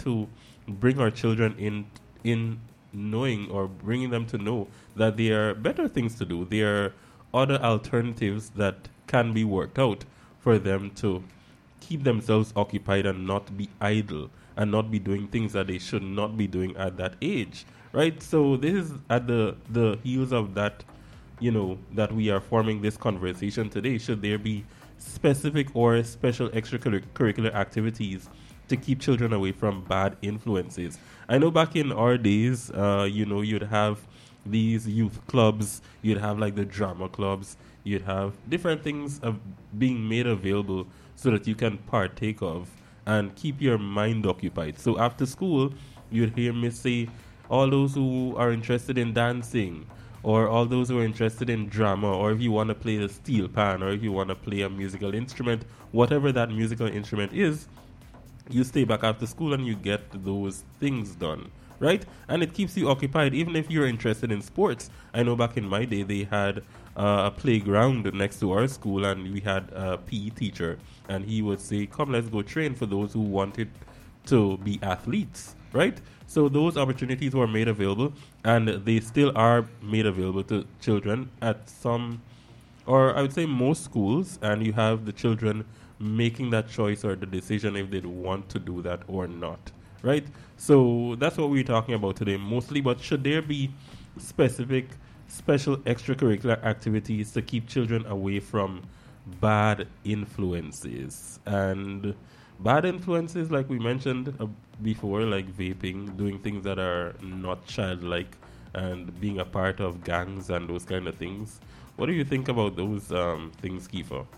to bring our children in knowing or bringing them to know that there are better things to do. There are other alternatives that can be worked out for them to keep themselves occupied and not be idle and not be doing things that they should not be doing at that age, right? So this is at the heels of that, that we are forming this conversation today. Should there be specific or special extracurricular activities to keep children away from bad influences? I know back in our days, you'd have these youth clubs, you'd have like the drama clubs, you'd have different things of being made available so that you can partake of and keep your mind occupied. So after school, you'd hear me say, all those who are interested in dancing, or all those who are interested in drama, or if you want to play the steel pan, or if you want to play a musical instrument, whatever that musical instrument is, you stay back after school and you get those things done, right? And it keeps you occupied, even if you're interested in sports. I know back in my day, they had a playground next to our school, and we had a PE teacher, and he would say, come, let's go train for those who wanted to be athletes, right? So those opportunities were made available, and they still are made available to children at some, or I would say most schools, and you have the children making that choice or the decision if they want to do that or not, right? So that's what we're talking about today mostly, but should there be special extracurricular activities to keep children away from bad influences? And bad influences, like we mentioned before, like vaping, doing things that are not childlike, and being a part of gangs and those kind of things. What do you think about those things, Kiefer?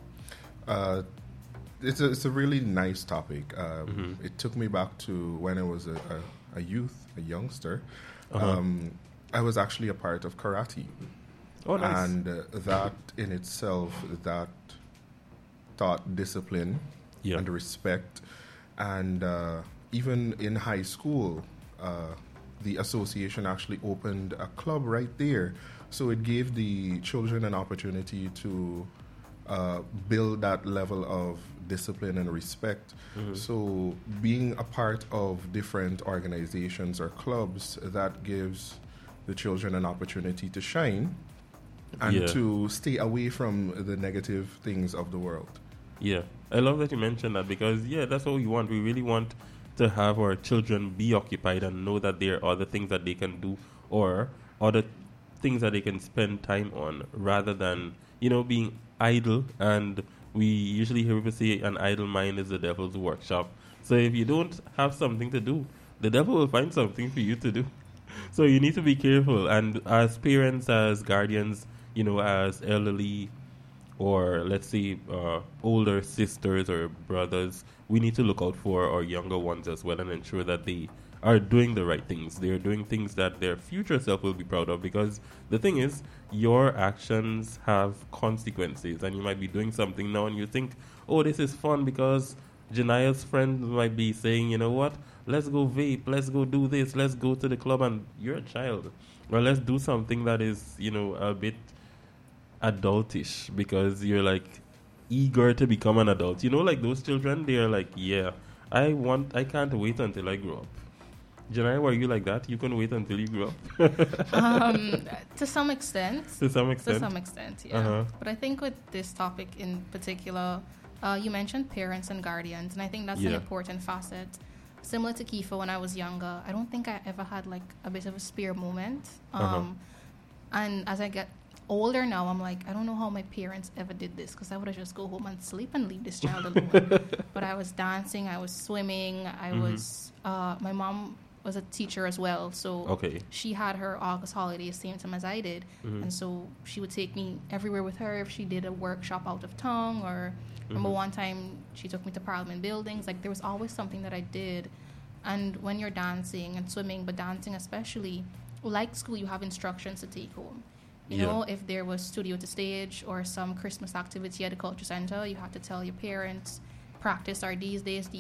It's a really nice topic. It took me back to when I was a youngster. I was actually a part of karate. Oh, nice. And that in itself, that taught discipline and respect. And even in high school, the association actually opened a club right there. So it gave the children an opportunity to build that level of discipline and respect. So being a part of different organizations or clubs, that gives the children an opportunity to shine and to stay away from the negative things of the world. Yeah, I love that you mentioned that, because that's what we want. We really want to have our children be occupied and know that there are other things that they can do, or other things that they can spend time on, rather than being idle. And we usually hear people say an idle mind is the devil's workshop. So if you don't have something to do, the devil will find something for you to do. So you need to be careful. And as parents, as guardians, as elderly, or let's say older sisters or brothers, we need to look out for our younger ones as well and ensure that they are doing the right things. They're doing things that their future self will be proud of, because the thing is, your actions have consequences, and you might be doing something now and you think, oh, this is fun, because Jania's friend might be saying, you know what, let's go vape, let's go do this, let's go to the club, and you're a child. Or let's do something that is, a bit adultish, because you're like eager to become an adult. Like those children, they are like, I can't wait until I grow up. Janai, were you like that? You couldn't wait until you grew up? To some extent. To some extent? To some extent, yeah. But I think with this topic in particular, you mentioned parents and guardians, and I think that's an important facet. Similar to Kiefer, when I was younger, I don't think I ever had like a bit of a spare moment. And as I get older now, I'm like, I don't know how my parents ever did this, because I would have just go home and sleep and leave this child alone. But I was dancing, I was swimming, I was, my mom was a teacher as well, so she had her August holidays same time as I did, and so she would take me everywhere with her if she did a workshop out of town, or remember one time she took me to Parliament buildings. Like, there was always something that I did. And when you're dancing and swimming, but dancing especially, like school, you have instructions to take home. You know, if there was studio to stage or some Christmas activity at the culture center, you have to tell your parents, practice are these days.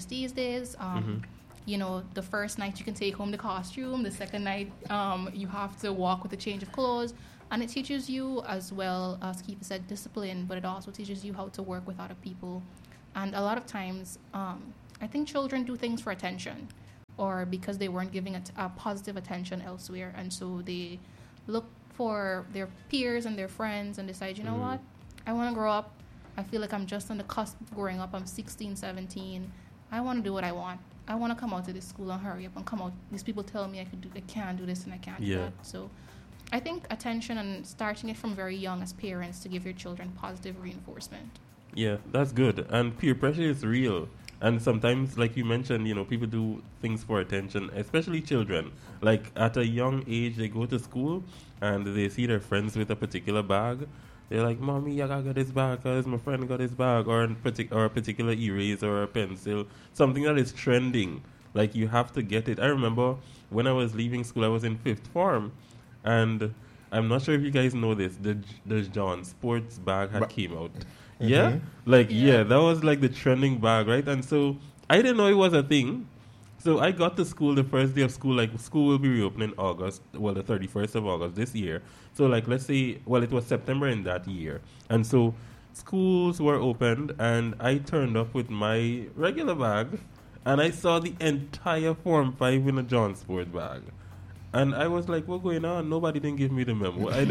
You know, the first night you can take home the costume. The second night, you have to walk with a change of clothes. And it teaches you, as well, as Keeper said, discipline, but it also teaches you how to work with other people. And a lot of times, I think children do things for attention. or because they weren't giving a positive attention elsewhere, and so they look for their peers and their friends and decide, you know what, I want to grow up. I feel like I'm just on the cusp of growing up. I'm 16, 17. I want to do what I want. I want to come out of this school and hurry up and come out. These people tell me I can't do this and I can't do that. So I think attention and starting it from very young as parents to give your children positive reinforcement. Yeah, that's good. And peer pressure is real. And sometimes, like you mentioned, people do things for attention, especially children. Like at a young age, they go to school and they see their friends with a particular bag. They're like, Mommy, I got this bag because my friend got this bag, or a particular eraser or a pencil, something that is trending. Like you have to get it. I remember when I was leaving school, I was in 5th form, and I'm not sure if you guys know this. The John Sports bag had came out. Yeah? That was like the trending bag, right? And so I didn't know it was a thing. So I got to school the first day of school. Like, school will be reopening August, the 31st of August this year. So, like, let's say, it was September in that year. And so schools were opened, and I turned up with my regular bag, and I saw the entire Form 5 in a John Sport bag. And I was like, what's going on? Nobody didn't give me the memo. I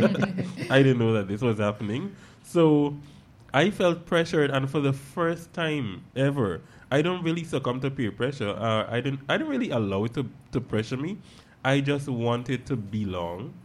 didn't know that this was happening. So I felt pressured, and for the first time ever, I don't really succumb to peer pressure. I didn't really allow it to pressure me. I just wanted to belong.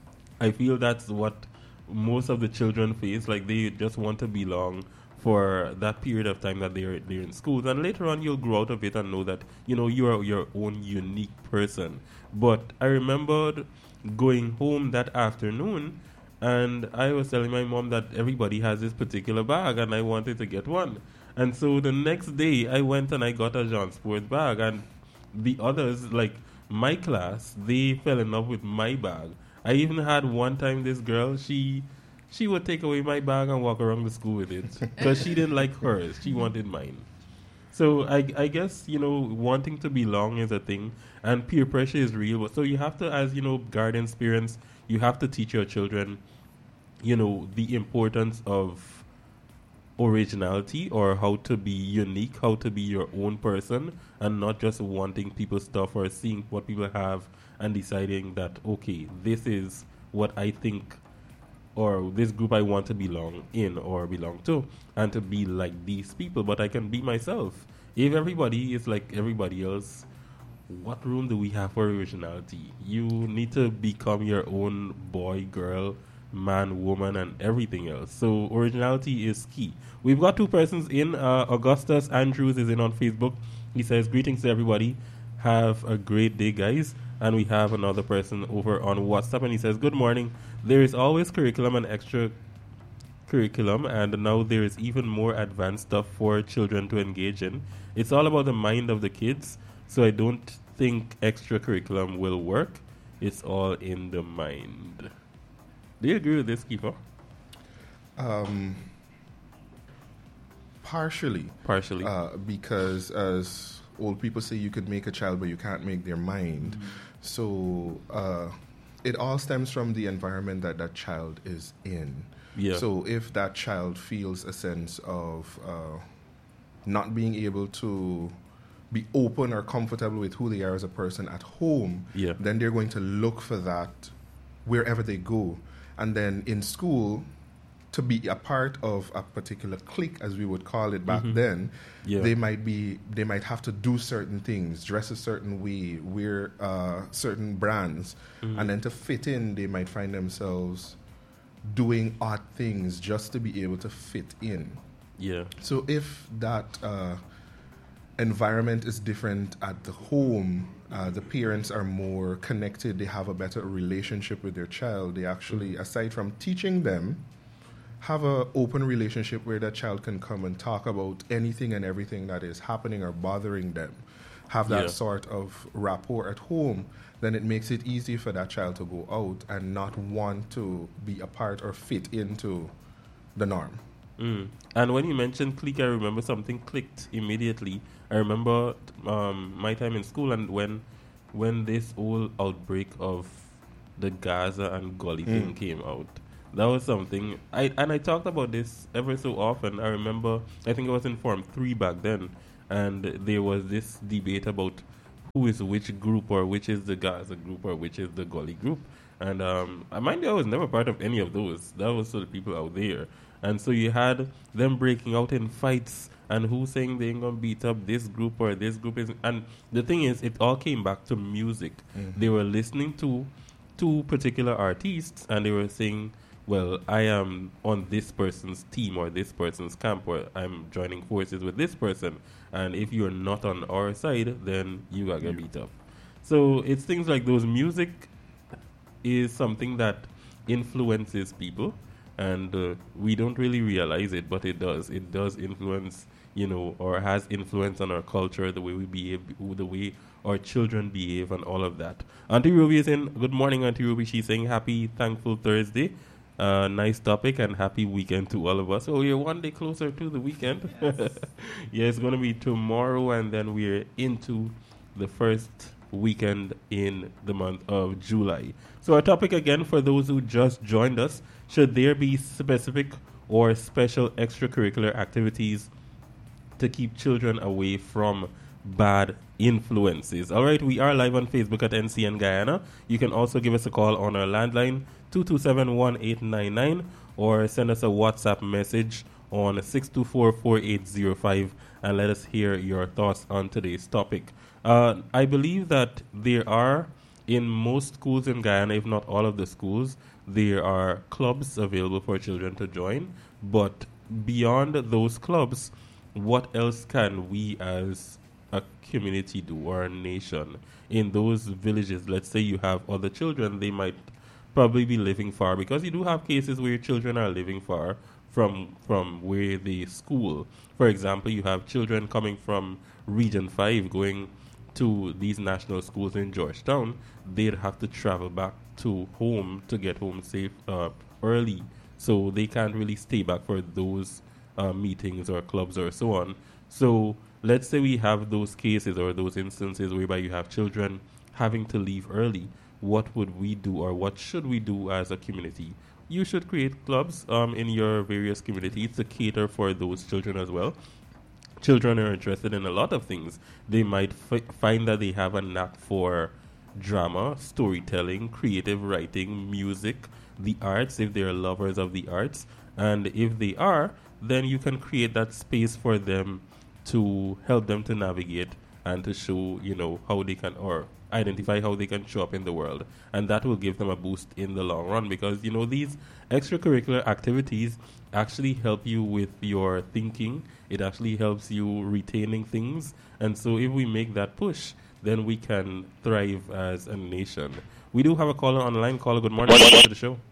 I feel that's what most of the children face. Like, they just want to belong for that period of time that they're in schools. And later on, you'll grow out of it and know that, you are your own unique person. But I remembered going home that afternoon, and I was telling my mom that everybody has this particular bag, and I wanted to get one. And so the next day, I went and I got a John Sport bag. And the others, like my class, they fell in love with my bag. I even had one time this girl, she would take away my bag and walk around the school with it because she didn't like hers. She wanted mine. So I guess, wanting to belong is a thing, and peer pressure is real. So you have to, as, guardians, parents, you have to teach your children, the importance of originality, or how to be unique, how to be your own person, and not just wanting people's stuff or seeing what people have and deciding that, okay, this is what I think, or this group I want to belong in or belong to, and to be like these people, but I can be myself. If everybody is like everybody else, what room do we have for originality? You need to become your own boy, girl, man, woman, and everything else. So originality is key. We've got 2 persons in. Augustus Andrews is in on Facebook. He says, greetings to everybody. Have a great day, guys. And we have another person over on WhatsApp, and he says, good morning. There is always curriculum and extra curriculum, and now there is even more advanced stuff for children to engage in. It's all about the mind of the kids, so I don't think extra curriculum will work. It's all in the mind. Do you agree with this, Kiefer? Partially. Because as old people say, you could make a child, but you can't make their mind. So it all stems from the environment that child is in. Yeah. So if that child feels a sense of not being able to be open or comfortable with who they are as a person at home, then they're going to look for that wherever they go. And then in school, to be a part of a particular clique, as we would call it back then, they might have to do certain things, dress a certain way, wear certain brands, and then to fit in, they might find themselves doing odd things just to be able to fit in. Yeah. So if that environment is different at the home, the parents are more connected, they have a better relationship with their child. They actually, aside from teaching them, have an open relationship where that child can come and talk about anything and everything that is happening or bothering them. Have that sort of rapport at home, then it makes it easy for that child to go out and not want to be a part or fit into the norm. And when you mentioned clique, I remember something clicked immediately. I remember my time in school, and when this whole outbreak of the Gaza and Gully thing came out, that was something. I talked about this ever so often. I remember, I think I was in Form 3 back then, and there was this debate about who is which group, or which is the Gaza group, or which is the Gully group. And mind you, I was never part of any of those. That was sort of people out there. And so you had them breaking out in fights, and who saying they ain't going to beat up this group or this group is. And the thing is, it all came back to music. Mm-hmm. They were listening to two particular artists, and they were saying, well, I am on this person's team or this person's camp, or I'm joining forces with this person. And if you're not on our side, then you got to get beat up. So it's things like those. Music is something that influences people, and we don't really realize it, but it does. It does influence, or has influence on our culture, the way we behave, the way our children behave, and all of that. Auntie Ruby is in. Good morning, Auntie Ruby. She's saying happy, thankful Thursday. Nice topic, and happy weekend to all of us. So we're one day closer to the weekend. Yes. Yeah, it's going to be tomorrow, and then we're into the first weekend in the month of July. So our topic again, for those who just joined us, should there be specific or special extracurricular activities to keep children away from bad influences? All right, we are live on Facebook at NCN Guyana. You can also give us a call on our landline 227-1899, or send us a WhatsApp message on 624-4805 and let us hear your thoughts on today's topic. I believe that there are, in most schools in Guyana, if not all of the schools, there are clubs available for children to join. But beyond those clubs, what else can we as a community do, or a nation? In those villages, let's say you have other children, they might probably be living far, because you do have cases where children are living far from where they school. For example, you have children coming from Region 5 going to these national schools in Georgetown. They'd have to travel back to home to get home safe early, so they can't really stay back for those meetings or clubs or so on. So let's say we have those cases or those instances whereby you have children having to leave early. What would we do, or what should we do as a community? You should create clubs in your various communities to cater for those children as well. Children are interested in a lot of things. They might find that they have a knack for drama, storytelling, creative writing, music, the arts, if they are lovers of the arts. And if they are, then you can create that space for them to help them to navigate and to show, how they can, or identify how they can show up in the world. And that will give them a boost in the long run, because, these extracurricular activities actually help you with your thinking. It actually helps you retaining things. And so if we make that push, then we can thrive as a nation. We do have a caller on the line. Caller, good morning. Welcome to the show.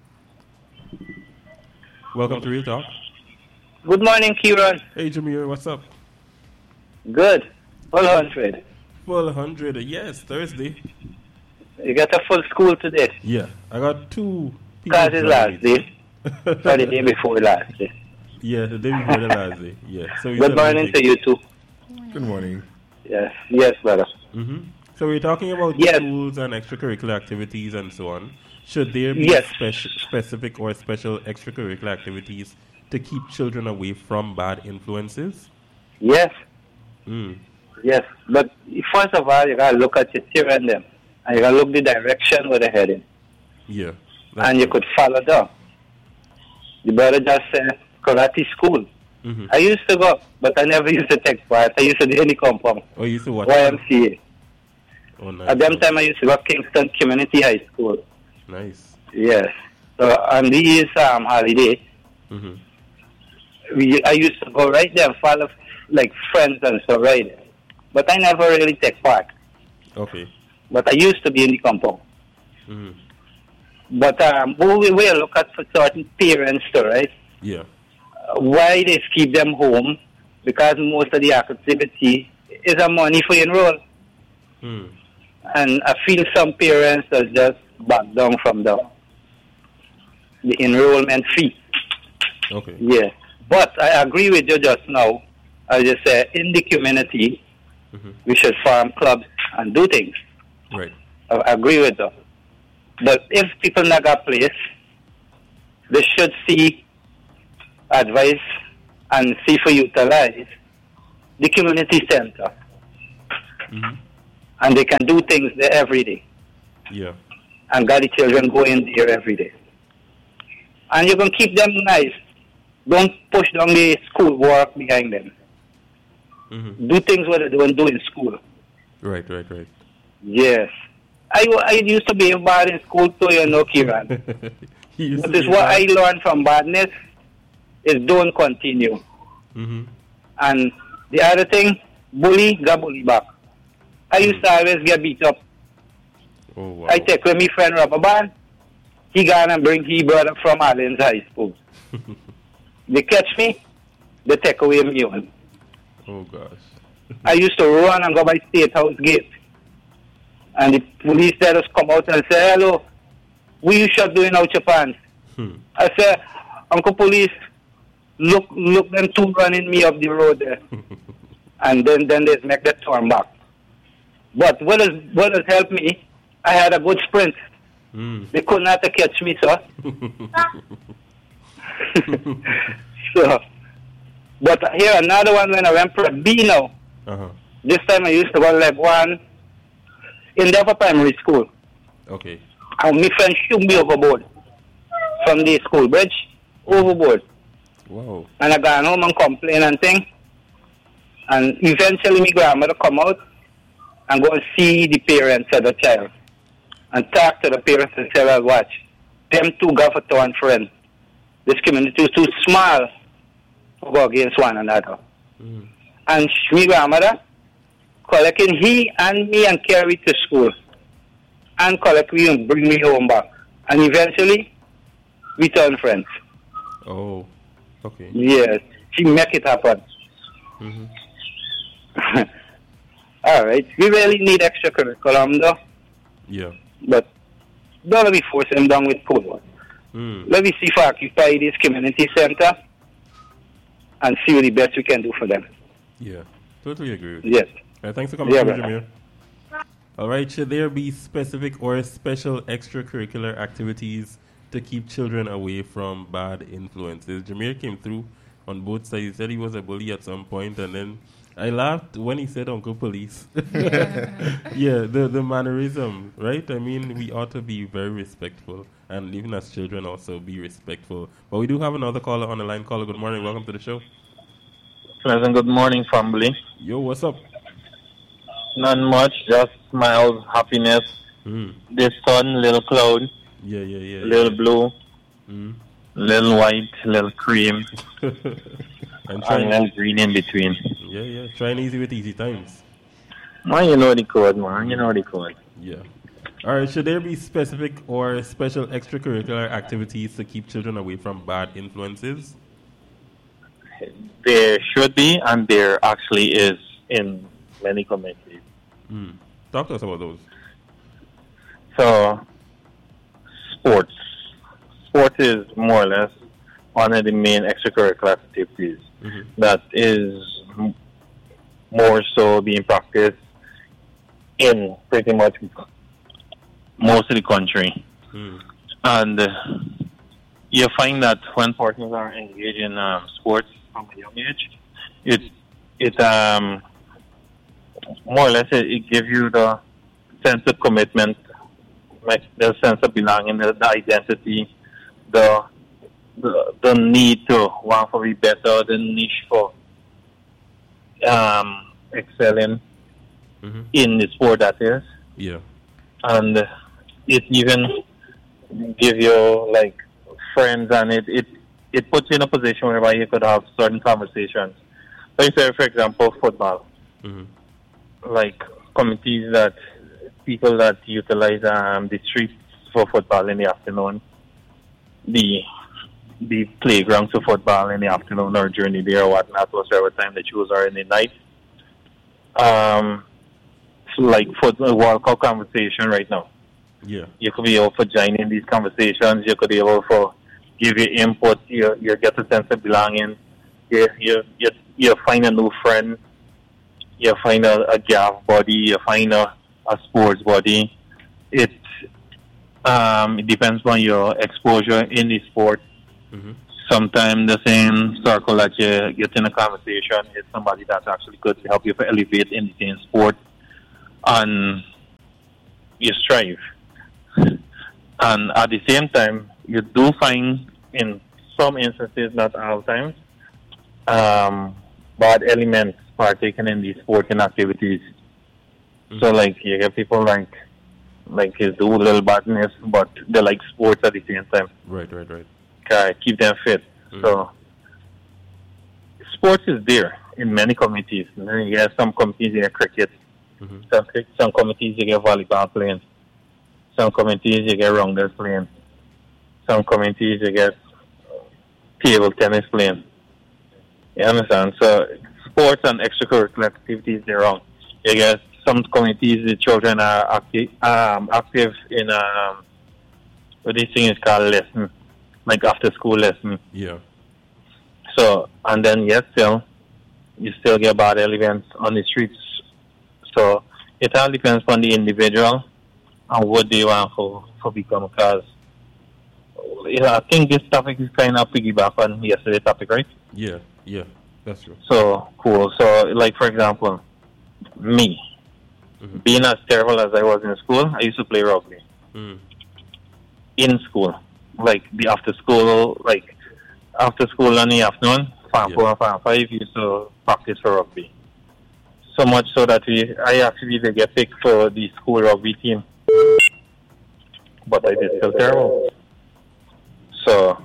Welcome to Real Talk. Good morning, Kieran. Hey, Jameer, what's up? Good. Full 100. Full 100, yes, Thursday. You got a full school today? Yeah, I got two. Because it's last day. Or the day before last day. Yeah, the day before the last day. Yeah. So good morning to you too. Good morning. Yes, brother. Mm-hmm. So we're talking about schools and extracurricular activities and so on. Should there be specific or special extracurricular activities to keep children away from bad influences? Yes. Mm. Yes, but first of all, you gotta look at your children them, and you gotta look the direction where they're heading. Yeah. And you could follow them. You better just say karate school. Mm-hmm. I used to go, but I never used to take part. I used to do any compound. Oh, you used to what? YMCA. Oh, nice. At them time, I used to go Kingston Community High School. Nice. Yes. So on these holiday, mm-hmm. I used to go right there and follow like friends and so right there. But I never really take part. Okay. But I used to be in the compound. Mm-hmm. But we will look at for certain parents too, right? Yeah. Why they keep them home? Because most of the activity is a money for enroll. Mm. And I feel some parents are just back down from the enrollment fee. Okay. Yeah. But I agree with you just now. I just say in the community, mm-hmm. we should form clubs and do things. Right. I agree with them. But if people not got place, they should see advice and see for utilize the community center. Mm-hmm. And they can do things there every day. Yeah. And got the children going there every day. And you can keep them nice. Don't push down the school work behind them. Mm-hmm. Do things what they don't do in school. Right. Yes. I used to be bad in school too, you know, Kieran. But it's what I learned from badness is don't continue. Mm-hmm. And the other thing, bully, got bully back. I used to always get beat up. Oh, wow. I take with my friend Rubber Band. He gone and bring his brother from Allen's High School. They catch me, they take away me one. Oh, gosh. I used to run and go by State House Gate. And the police let us come out and say, hello, what you shot doing out your pants? I said, Uncle Police, look them two running me up the road there. And then they make that turn back. But what has helped me, I had a good sprint. They could not catch me, sir. So, but here another one when I went for a B now. Uh-huh. This time I used to go like one in the upper primary school. Okay. And my friend shoot me overboard from the school bridge, overboard. Wow. And I got home and complain and thing. And eventually my grandmother come out and go and see the parents of the child. And talk to the parents and say, well, watch. Them two got for turn friend. This community is too small to go against one another. And my grandmother collecting he and me and carry to school. And collect me and bring me home back. And eventually, we turn friends. Oh, okay. Yes, she make it happen. All right. We really need extra curriculum though. Yeah. But don't let me force them down with cold one. Let me see if I occupy this community center and see what the best we can do for them. Yeah, totally agree with you. Yes. Thanks for coming through, Jameer. All right, should there be specific or special extracurricular activities to keep children away from bad influences? Jameer came through on both sides. He said he was a bully at some point, and then I laughed when he said Uncle Police. Yeah, the mannerism, right? I mean, we ought to be very respectful, and even as children also be respectful. But we do have another caller on the line. Caller, good morning. Welcome to the show. Pleasant good morning, family. Yo, what's up? Not much, just smiles, happiness. This sun, little cloud. Yeah. Little blue. Little white, little cream. and little green in between. Yeah. Trying easy with easy times. Man, you know the code, man. You know the code. Yeah. All right, should there be specific or special extracurricular activities to keep children away from bad influences? There should be, and there actually is in many communities. Talk to us about those. So, sports. Sport is more or less one of the main extracurricular activities that is more so being practiced in pretty much most of the country. And you find that when persons are engaged in sports from a young age, it more or less it gives you the sense of commitment, the sense of belonging, the identity, the need to want to be better, the niche for excelling in the sport that is. Yeah. And it even give you like friends, and it puts you in a position whereby you could have certain conversations. Like say, for example, football. Like committees that people that utilize the streets for football in the afternoon, the playgrounds for football in the afternoon or during the day or whatnot, whatever time they choose, or in the night. Like football World Cup conversation right now. Yeah. You could be able to join in these conversations. You could be able to give your input. You get a sense of belonging. You find a new friend. You find a gaff body. You find a sports body. It depends on your exposure in the sport. Sometimes the same circle that you get in a conversation is somebody that actually could help you to elevate in the same sport. and you strive. And at the same time, you do find in some instances, not all times, bad elements partaking in these sporting activities. Mm-hmm. So, like, you get people like you do a little badness, but they like sports at the same time. Right. Keep them fit. Mm-hmm. So, sports is there in many communities. And then you get some communities you get cricket. Mm-hmm. Some communities you get volleyball playing. Some communities you get rounders playing. Some communities you get table tennis playing. You understand? So sports and extracurricular activities they're wrong. You get some communities the children are active in what this thing is called lesson, like after school lesson. Yeah. So and then you still get bad elements on the streets. So it all depends on the individual and what they want for become. Because I think this topic is kind of piggyback on yesterday's topic, right? Yeah, that's true. So cool. So like for example, me being as terrible as I was in school, I used to play rugby in school, like the after school in the afternoon, Farm 4 and Farm 5 used to practice for rugby. So much so that I actually did get picked for the school rugby team. But I did still terrible. So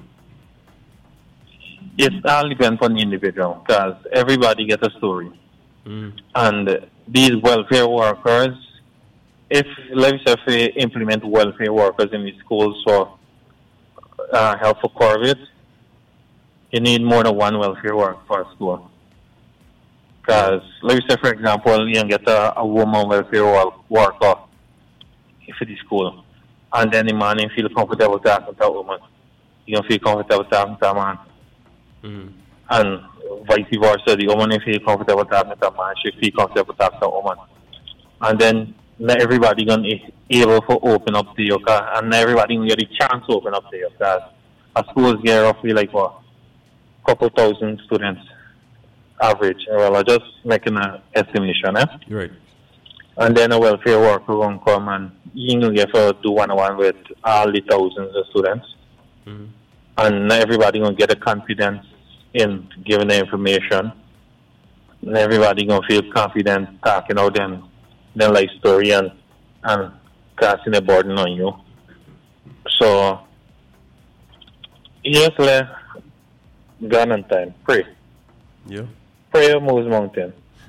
it all depends on the individual because everybody gets a story. And these welfare workers, if we implement welfare workers in the schools for help for COVID, you need more than one welfare worker for a school. Because, for example, you can get a woman welfare worker for the school, and then the man you feel comfortable talking to a woman. You don't feel comfortable talking to a man. And vice versa, the woman you feel comfortable talking to a man, she feel comfortable talking to a woman. And then not everybody gonna be able to open up to you, and not everybody gonna get a chance to open up to you, because a school get roughly like what, couple thousand students average. Well, I'm just making an estimation, eh? Right. And then a welfare worker will come and you know, get to do one-on-one with all the thousands of students. And not everybody gonna get a confidence in giving the information. And everybody gonna feel confident talking out their life story and casting a burden on you. So just let God and time. Pray. Yeah. Prayer moves mountain.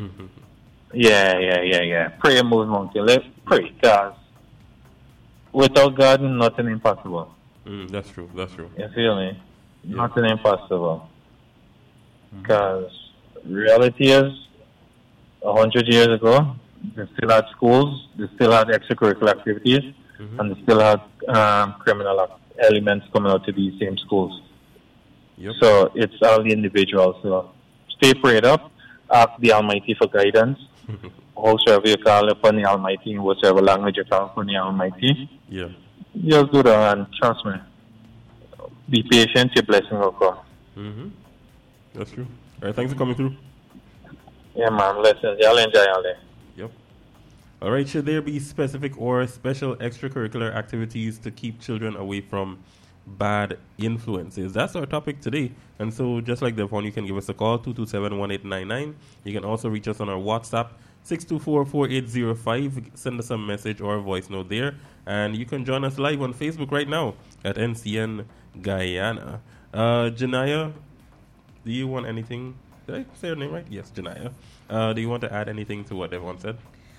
Yeah. Prayer moves mountain. Let's pray, because without God, nothing impossible. That's true. You feel me? Yeah. Nothing impossible. Because reality is, 100 years ago, they still had schools, they still had extracurricular activities, and they still had criminal elements coming out of these same schools. Yep. So it's all the individuals. So stay prayed up, ask the Almighty for guidance. Whosoever you call upon the Almighty, in whatever language you call upon the Almighty. Yeah. Just do that and trust me. Be patient, your blessing will come. That's true. All right, thanks for coming through. Yeah, man. Listen, y'all enjoy all day. Yep. All right, should there be specific or special extracurricular activities to keep children away from bad influences? That's our topic today. And so just like the phone, you can give us a call, 227-1899. You can also reach us on our WhatsApp, 624-4805. Send us a message or a voice note there. And you can join us live on Facebook right now at NCN Guyana. Janaya, do you want anything? Did I say your name right? Yes, Janaya. Do you want to add anything to what everyone said?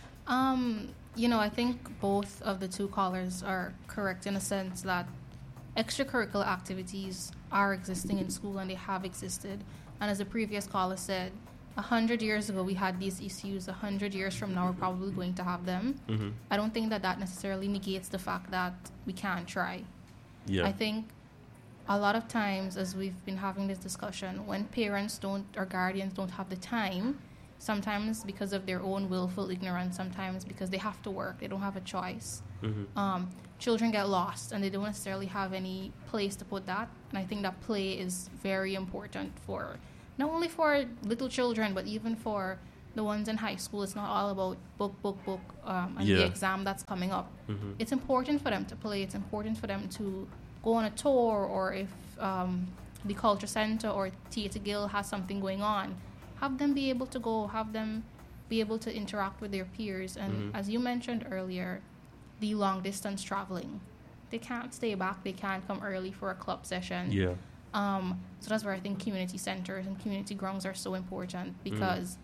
I think both of the two callers are correct in a sense that extracurricular activities are existing in school and they have existed. And as the previous caller said, 100 years ago we had these issues. 100 years from now we're probably going to have them. I don't think that necessarily negates the fact that we can't try. Yeah. I think a lot of times, as we've been having this discussion, when parents or guardians don't have the time, sometimes because of their own willful ignorance, sometimes because they have to work, they don't have a choice. Children get lost and they don't necessarily have any place to put that. And I think that play is very important for not only for little children, but even for the ones in high school, it's not all about book, and the exam that's coming up. Mm-hmm. It's important for them to play. It's important for them to go on a tour, or if the Culture Center or Theatre Guild has something going on, have them be able to go, have them be able to interact with their peers. And as you mentioned earlier, the long distance traveling, they can't stay back, they can't come early for a club session. Yeah. So that's where I think community centers and community grounds are so important, because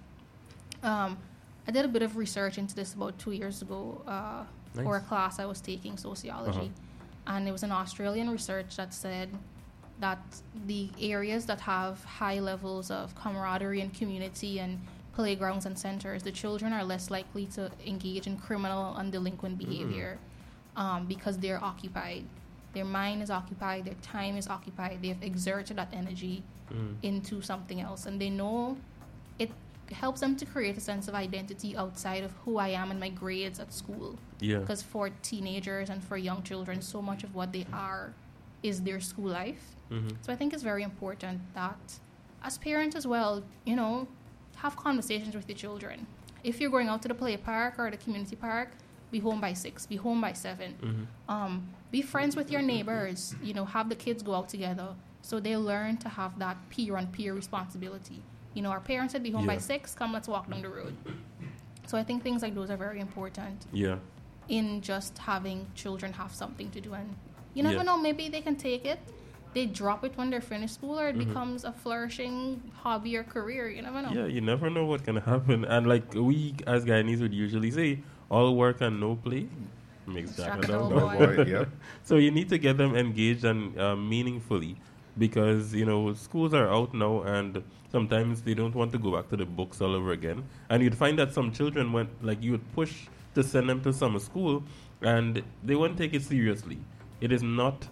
I did a bit of research into this about 2 years ago for a class I was taking, sociology. And it was an Australian research that said that the areas that have high levels of camaraderie and community and playgrounds and centers, the children are less likely to engage in criminal and delinquent behavior because they're occupied. Their mind is occupied, their time is occupied, they've exerted that energy into something else. And they know it helps them to create a sense of identity outside of who I am and my grades at school. Yeah. Because for teenagers and for young children, so much of what they are is their school life. So I think it's very important that as parents as well, you know, have conversations with your children. If you're going out to the play park or the community park, be home by 6, be home by 7. Be friends with your neighbors, you know, have the kids go out together so they learn to have that peer-on-peer responsibility. You know, our parents said be home by 6, come, let's walk down the road. So I think things like those are very important in just having children have something to do. And you never know, maybe they can take it, they drop it when they're finished school, or it becomes a flourishing hobby or career. You never know. Yeah, you never know what can happen. And like we as Guyanese would usually say, all work and no play makes Jack a dull boy. So you need to get them engaged and meaningfully, because, you know, schools are out now and sometimes they don't want to go back to the books all over again. And you'd find that some children went, like, you would push to send them to summer school and they won't take it seriously. It is not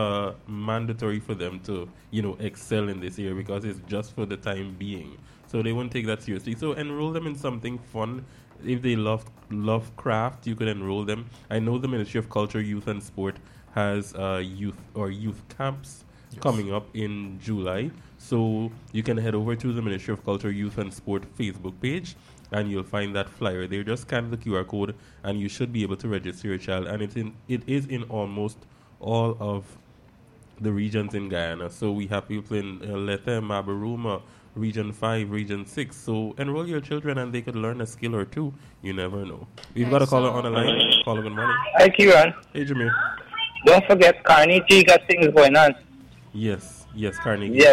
mandatory for them to, you know, excel in this area because it's just for the time being. So they won't take that seriously. So enroll them in something fun. If they love craft, you could enroll them. I know the Ministry of Culture, Youth and Sport has youth camps coming up in July. So you can head over to the Ministry of Culture, Youth and Sport Facebook page and you'll find that flyer there. Just scan the QR code and you should be able to register your child. And it is in almost all of the regions in Guyana. So we have people in Leyte, Mabaruma, Region 5, Region 6. So enroll your children and they could learn a skill or two. You never know. We've got a caller on the line. Caller, good morning. Hi, Kieran. Hey, Jameer. Don't forget Carnegie got things going on. Yes, Carnegie. Yes.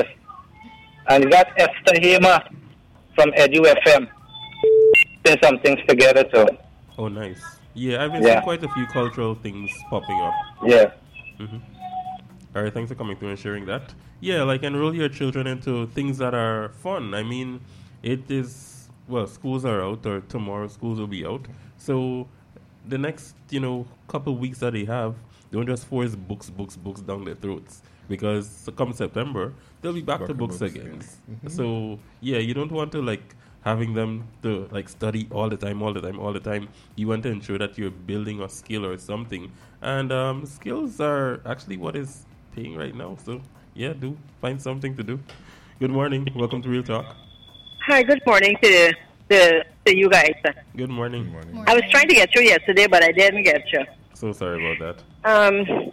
And you got Esther Hamer from Edu FM. Putting some things together too. Oh, nice. Yeah, I've been seeing quite a few cultural things popping up. Yeah. All right, thanks for coming through and sharing that. Yeah, like enroll your children into things that are fun. I mean, it is, well, schools are out, or tomorrow schools will be out. So the next, you know, couple weeks that they have, don't just force books down their throats. Because come September, they'll be back to books again. So, yeah, you don't want to, like, having them to, like, study all the time. You want to ensure that you're building a skill or something. And skills are actually what is paying right now. So, yeah, do find something to do. Good morning. Welcome to Real Talk. Hi, good morning to you guys. Good morning. Good morning. I was trying to get you yesterday, but I didn't get you. So sorry about that.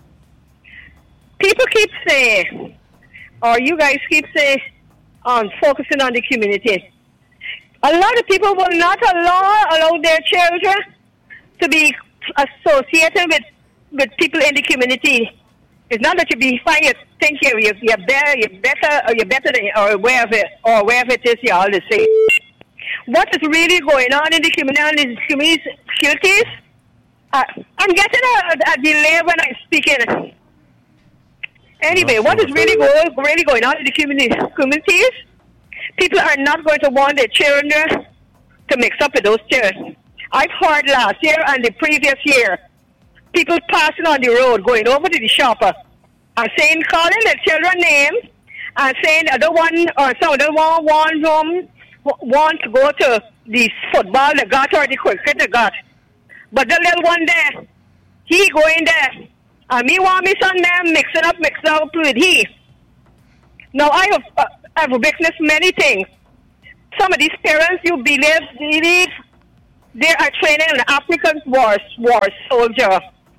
People keep saying, or you guys keep saying, focusing on the community. A lot of people will not allow their children to be associated with people in the community. It's not that you find you think you're better than, or wherever it is you all the same. What is really going on in the communities? I'm getting a delay when I'm speaking. Anyway, what is really going on in the communities? People are not going to want their children to mix up with those children. I've heard last year and the previous year, people passing on the road, going over to the shopper, and saying, calling their children names, and saying other one or some other one want to go to the football they got or the cricket they got. But the little one there, he going there, and me want me son there mixing up with he. Now I have witnessed many things. some of these parents, you believe they are training an African war soldier.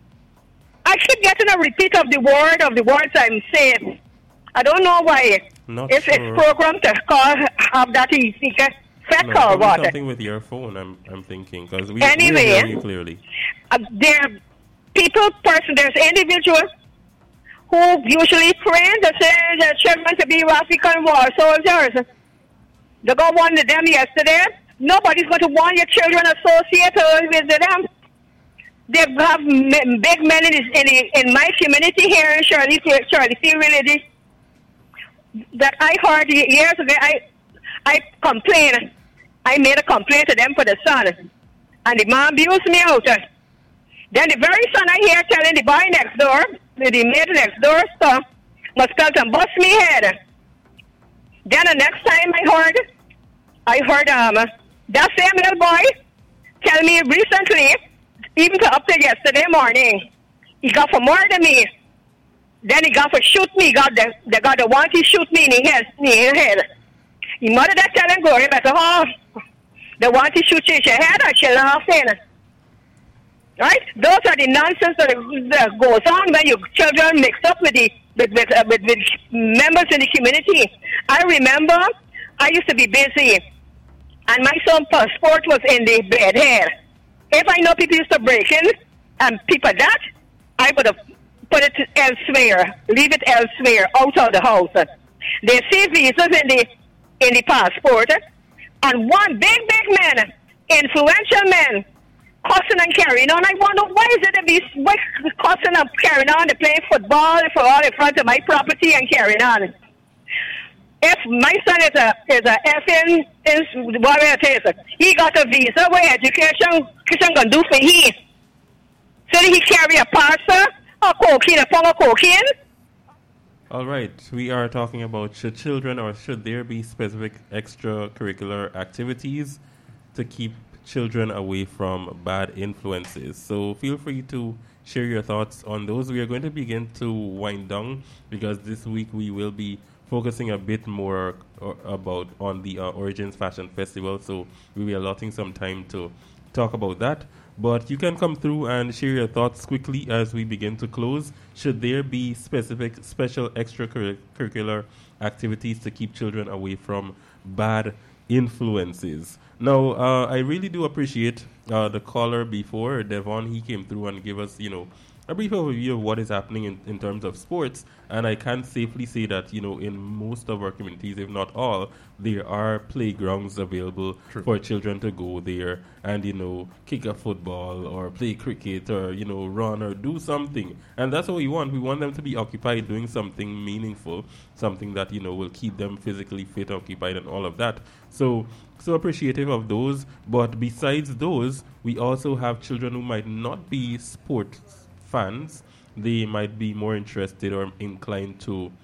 I keep getting a repeat of the words I'm saying. I don't know why. If it's programmed to have that easy effect or what. Something with your phone, I'm thinking, because we hear you clearly. There's individuals who usually train to say their children to be African war soldiers. They got one of them yesterday. Nobody's going to want your children associated with them. They have big men in my community here in Shirley Village that I heard years ago. I complained. I made a complaint to them for the son, and the man abused me out. Then the very son I hear telling the boy next door, the maid next door, so must come and bust me head. Then the next time I heard that same little boy tell me recently, even to up to yesterday morning, he got for murder me. Then he got for shoot me. They got the one to shoot me in the head. His mother that tell him, Glory, better, the one to shoot you in your head, or she laughing. Right? Those are the nonsense that goes on when your children mix up with members in the community. I remember I used to be busy, and my son's passport was in the bed here. If I know people used to break in and people that, I would have put it elsewhere, leave it elsewhere, out of the house. They see visas in the passport, and one big man, influential man, cussing and carrying on. I wonder why is it that these cussing and carrying on? They play football for all in front of my property and carrying on. If my son is a FN, he got a visa. What education can do for he? So he carry a parcel, a cocaine, a pound of cocaine. All right, we are talking about should children or should there be specific extracurricular activities to keep children away from bad influences. So feel free to share your thoughts on those. We are going to begin to wind down because this week we will be focusing a bit more on the Origins Fashion Festival. So we'll be allotting some time to talk about that. But you can come through and share your thoughts quickly as we begin to close. Should there be special extracurricular activities to keep children away from bad influences? Now, I really do appreciate the caller before, Devon. He came through and gave us, a brief overview of what is happening in terms of sports. And I can safely say that, in most of our communities, if not all, there are playgrounds available for children to go there and, kick a football or play cricket or, run or do something. And that's what we want. We want them to be occupied doing something meaningful, something that, will keep them physically fit, occupied, and all of that. So appreciative of those. But besides those, we also have children who might not be sports fans. They might be more interested or inclined to,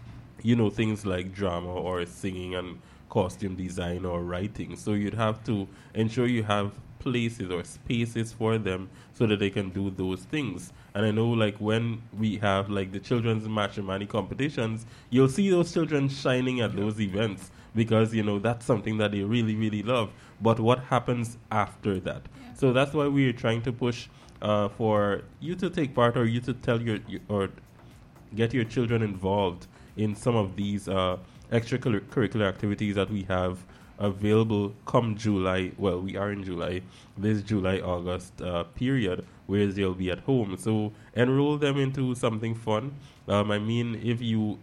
things like drama or singing and costume design or writing. So you'd have to ensure you have places or spaces for them so that they can do those things. And I know, when we have, the children's matrimony competitions, you'll see those children shining at those events because, that's something that they really, really love. But what happens after that? Yeah. So that's why we're trying to push for you to take part or you to tell or get your children involved in some of these extracurricular activities that we have available come July. Well, we are in July. This July-August period where they'll be at home. So enroll them into something fun. If you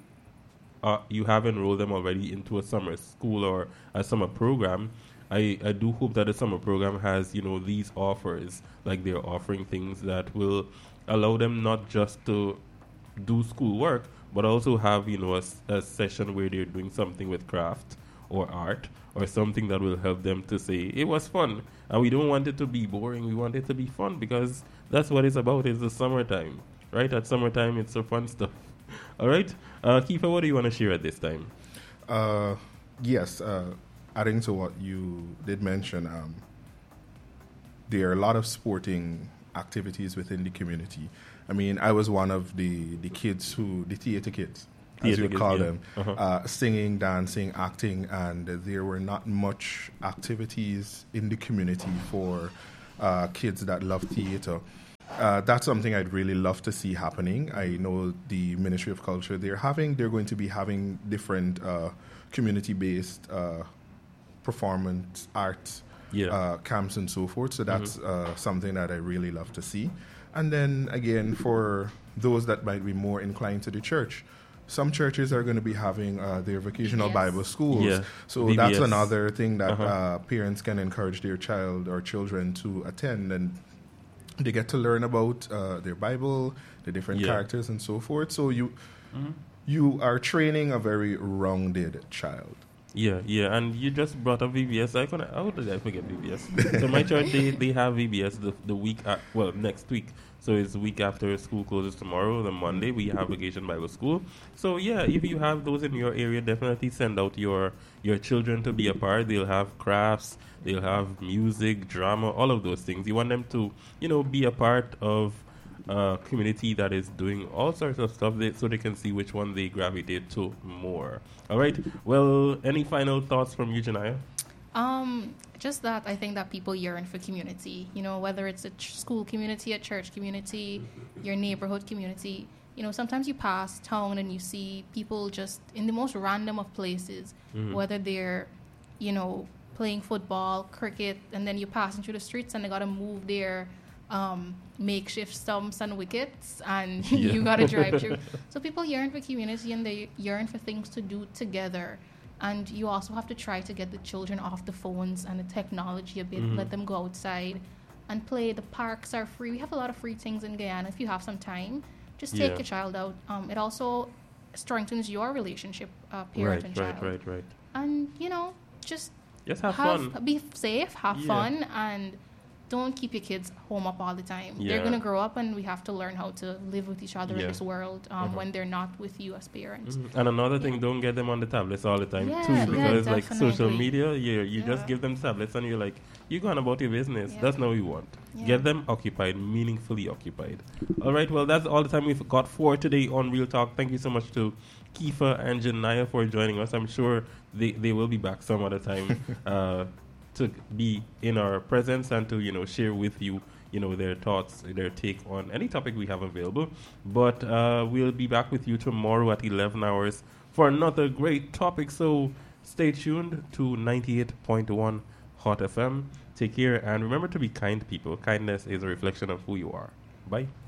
have enrolled them already into a summer school or a summer program, I do hope that the summer program has, these offers, like they're offering things that will allow them not just to do schoolwork, but also have, a session where they're doing something with craft or art or something that will help them to say, it was fun. And we don't want it to be boring. We want it to be fun because that's what it's about, is the summertime, right? At summertime, it's the fun stuff. All right. Kiefer, what do you want to share at this time? Yes. Adding to what you did mention, there are a lot of sporting activities within the community. I was one of the theater kids as you call them, singing, dancing, acting, and there were not much activities in the community for kids that love theater. That's something I'd really love to see happening. I know the Ministry of Culture, they're going to be having different community-based performance arts camps and so forth. So that's something that I really love to see. And then again, for those that might be more inclined to the church, some churches are going to be having their vocational Bible schools. Yeah. So VBS. That's another thing that parents can encourage their child or children to attend, and they get to learn about their Bible, the different characters and so forth. So you are training a very rounded child. Yeah, and you just brought up VBS. How did I forget VBS? So my church, they have VBS the week, next week. So it's the week after school closes tomorrow, the Monday, we have Vacation Bible School. So yeah, if you have those in your area, definitely send out your children to be a part. They'll have crafts, they'll have music, drama, all of those things. You want them to, be a part of a community that is doing all sorts of stuff so they can see which one they gravitate to more. All right. Well, any final thoughts from you, Janaya? Just that I think that people yearn for community, whether it's a school community, a church community, your neighborhood community. Sometimes you pass town and you see people just in the most random of places, whether they're, playing football, cricket, and then you're passing through the streets and they got to move their makeshift stumps and wickets, and you got to drive through. So people yearn for community and they yearn for things to do together. And you also have to try to get the children off the phones and the technology a bit. Let them go outside and play. The parks are free. We have a lot of free things in Guyana. If you have some time, just take your child out. It also strengthens your relationship, parent and child. Right. And, just have fun. Be safe, have fun, and don't keep your kids home up all the time. They're going to grow up, and we have to learn how to live with each other in this world when they're not with you as parents. And another thing, don't get them on the tablets all the time too, because like social media, you just give them tablets and you're like, you're going about your business. That's not what you want. Get them occupied, meaningfully occupied. All right, well, that's all the time we've got for today on Real Talk. Thank you so much to Kiefer and Janaya for joining us. I'm sure they will be back some other time to be in our presence and to share with you their thoughts, their take on any topic we have available. But we'll be back with you tomorrow at 11 hours for another great topic. So stay tuned to 98.1 Hot FM. Take care and remember to be kind people. Kindness is a reflection of who you are. Bye.